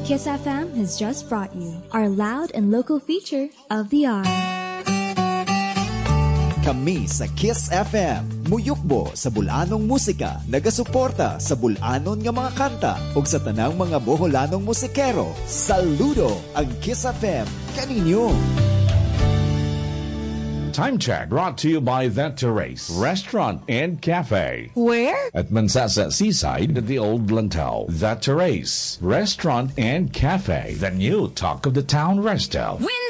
Kiss FM has just brought you our loud and local feature of the hour. Kami sa Kiss FM, muyukbo sa bulanong musika, nagasuporta sa bulanon nga mga kanta ug sa tanang mga boholanong musikero. Saludo ang Kiss FM kaninyo. Time check brought to you by The Terrace Restaurant and Cafe. Where? At Mansasa Seaside at the Old Lantau. The Terrace Restaurant and Cafe. The new talk of the town resto.